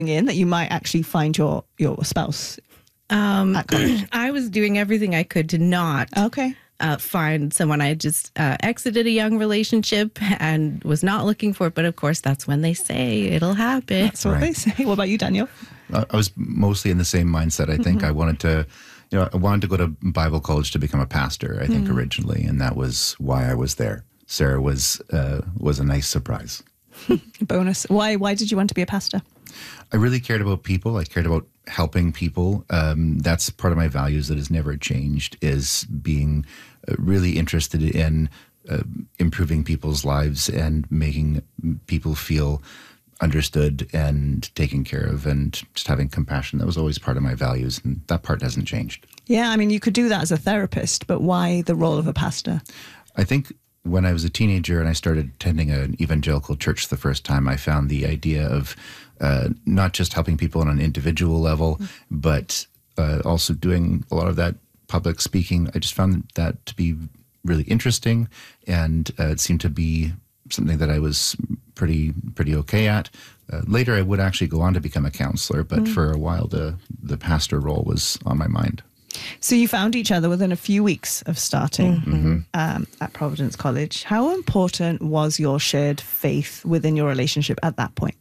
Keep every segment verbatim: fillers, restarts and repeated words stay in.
in that you might actually find your, your spouse Um, at college? I was doing everything I could to not Okay. uh, find someone. I just uh, exited a young relationship and was not looking for it. But of course, that's when they say it'll happen. That's what Right. they say. What about you, Daniel? I I was mostly in the same mindset. I think I wanted to, you know, I wanted to go to Bible college to become a pastor, I think originally, and that was why I was there. Sarah was uh, was a nice surprise. Bonus. Why, why did you want to be a pastor? I really cared about people. I cared about helping people. Um, that's part of my values that has never changed, is being uh, really interested in uh, improving people's lives and making people feel understood and taken care of, and just having compassion. That was always part of my values, and that part hasn't changed. Yeah, I mean, you could do that as a therapist, but why the role of a pastor? I think when I was a teenager and I started attending an evangelical church the first time, I found the idea of uh, not just helping people on an individual level, but uh, also doing a lot of that public speaking. I just found that to be really interesting, and uh, it seemed to be something that I was pretty pretty okay at. Uh, later, I would actually go on to become a counselor, but for a while, the the pastor role was on my mind. So you found each other within a few weeks of starting um, at Providence College. How important was your shared faith within your relationship at that point?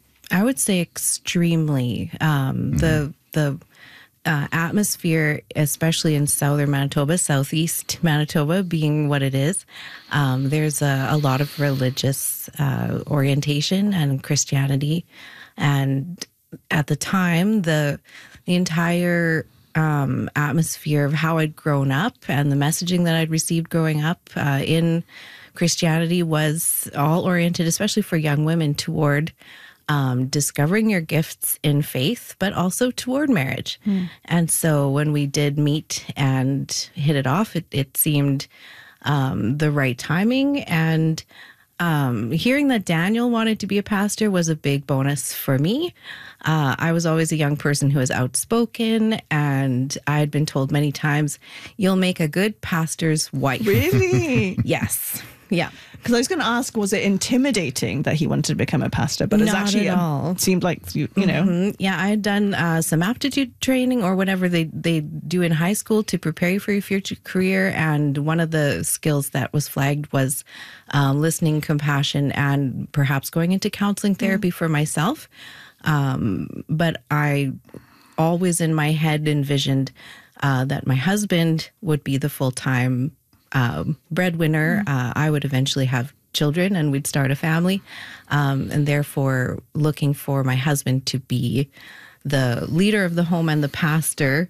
I would say extremely. Um, The the uh, atmosphere, especially in southern Manitoba, southeast Manitoba being what it is, um, there's a, a lot of religious uh, orientation and Christianity. And at the time, the the entire um, atmosphere of how I'd grown up and the messaging that I'd received growing up uh, in Christianity was all oriented, especially for young women, toward Um, discovering your gifts in faith, but also toward marriage. And so when we did meet and hit it off, it, it seemed um, the right timing. And um, hearing that Daniel wanted to be a pastor was a big bonus for me. Uh, I was always a young person who was outspoken, and I had been told many times, "You'll make a good pastor's wife." Really? Yes. Yeah. Because I was going to ask, was it intimidating that he wanted to become a pastor? But it's Not actually at um, all. seemed like, you, you know. Mhm. Yeah, I had done uh, some aptitude training or whatever they, they do in high school to prepare you for your future career. And one of the skills that was flagged was um, listening, compassion, and perhaps going into counseling therapy for myself. Um, but I always in my head envisioned uh, that my husband would be the full-time um, breadwinner. Uh, I would eventually have children and we'd start a family. Um, and therefore looking for my husband to be the leader of the home and the pastor.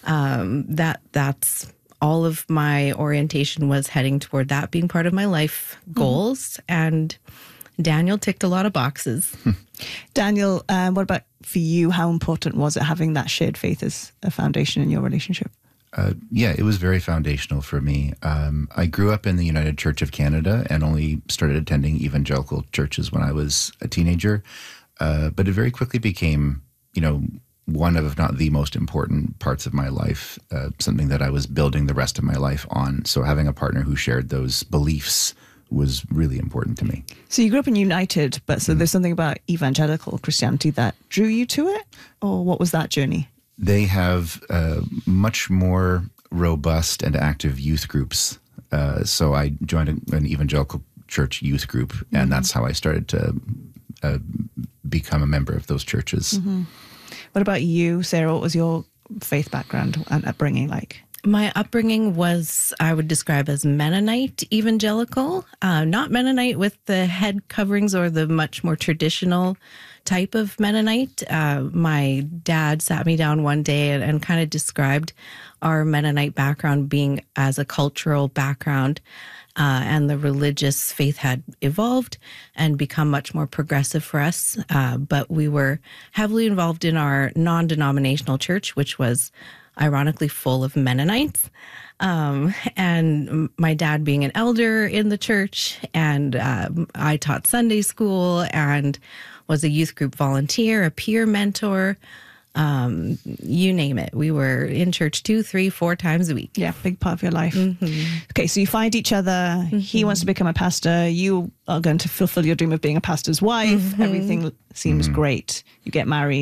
Um, that that's all of my orientation was heading toward that being part of my life goals. And Daniel ticked a lot of boxes. Daniel, um, what about for you? How important was it having that shared faith as a foundation in your relationship? Uh, yeah, it was very foundational for me. Um, I grew up in the United Church of Canada and only started attending evangelical churches when I was a teenager. Uh, but it very quickly became, you know, one of, if not the most important parts of my life, uh, something that I was building the rest of my life on. So having a partner who shared those beliefs was really important to me. So you grew up in United, but so there's something about evangelical Christianity that drew you to it? Or what was that journey? They have uh, much more robust and active youth groups. Uh, so I joined a, an evangelical church youth group, and mm-hmm. that's how I started to uh, become a member of those churches. Mm-hmm. What about you, Sarah? What was your faith background and upbringing like? My upbringing was, I would describe as Mennonite evangelical, uh, not Mennonite with the head coverings or the much more traditional type of Mennonite. Uh, my dad sat me down one day and, and kind of described our Mennonite background being as a cultural background, uh, and the religious faith had evolved and become much more progressive for us. Uh, but we were heavily involved in our non-denominational church, which was ironically full of Mennonites. Um, and my dad being an elder in the church, and uh, I taught Sunday school and was a youth group volunteer, a peer mentor. Um, you name it. We were in church two, three, four times a week. Yeah, big part of your life. Mm-hmm. Okay, so you find each other. Mm-hmm. He wants to become a pastor. You are going to fulfill your dream of being a pastor's wife. Mm-hmm. Everything seems mm-hmm. great. You get married.